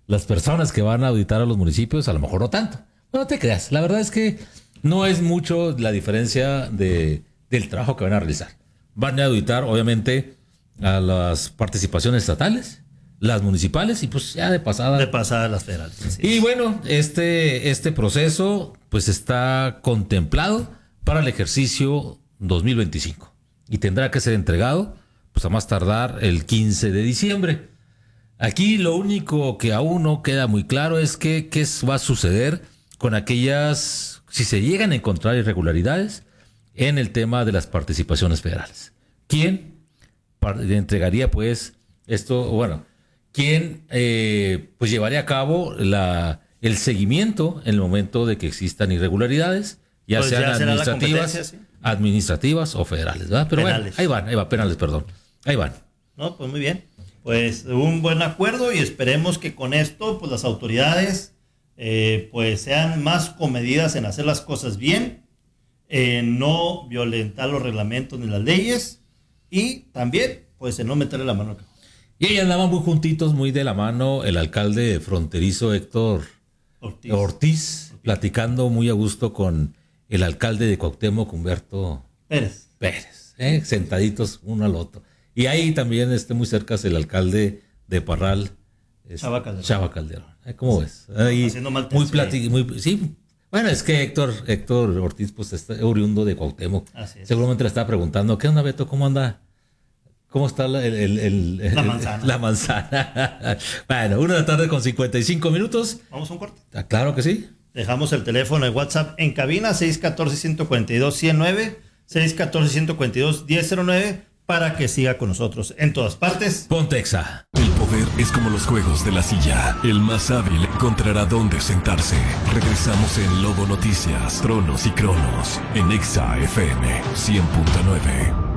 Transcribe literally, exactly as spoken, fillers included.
las personas que van a auditar a los municipios, a lo mejor no tanto. No te creas, la verdad es que no es mucho la diferencia de, del trabajo que van a realizar. Van a auditar, obviamente, a las participaciones estatales, las municipales y pues ya de pasada. De pasada las federales. Y bueno, este, este proceso pues está contemplado para el ejercicio dos mil veinticinco y tendrá que ser entregado pues a más tardar el quince de diciembre. Aquí lo único que aún no queda muy claro es que qué va a suceder con aquellas, si se llegan a encontrar irregularidades en el tema de las participaciones federales. ¿Quién entregaría pues esto? Bueno, ¿quién eh, pues llevaría a cabo la, el seguimiento en el momento de que existan irregularidades, ya pues sean ya administrativas, ¿sí? administrativas o federales, ¿verdad? Pero penales. Bueno, ahí van, ahí va, penales, perdón. Ahí van. No, pues muy bien. Pues un buen acuerdo y esperemos que con esto pues las autoridades eh, pues sean más comedidas en hacer las cosas bien, en no violentar los reglamentos ni las leyes y también pues en no meterle la mano al cajón. Y ahí andaban muy juntitos, muy de la mano, el alcalde fronterizo Héctor Ortiz, Ortiz platicando muy a gusto con el alcalde de Cuauhtémoc, Humberto Pérez. Pérez, ¿eh? Sentaditos uno al otro. Y ahí también esté muy cerca el alcalde de Parral, es, Chava Calderón. Chava Calderón. ¿Eh? ¿Cómo ves? Ahí, haciendo mal muy plati- muy Sí, bueno, es que Héctor, Héctor Ortiz pues está oriundo de Cuauhtémoc. Seguramente le estaba preguntando, ¿qué onda, Beto? ¿Cómo anda? ¿Cómo está la, el, el, el, la manzana? La manzana. Bueno, una de la tarde con cincuenta y cinco minutos. ¿Vamos a un corte? Ah, claro que sí. Dejamos el teléfono de WhatsApp en cabina seis uno cuatro, uno cuatro dos, uno cero nueve, seis uno cuatro, uno cuatro dos, uno cero nueve para que siga con nosotros en todas partes. Pontexa. El poder es como los juegos de la silla. El más hábil encontrará dónde sentarse. Regresamos en Lobo Noticias, Tronos y Cronos, en Exa F M cien punto nueve.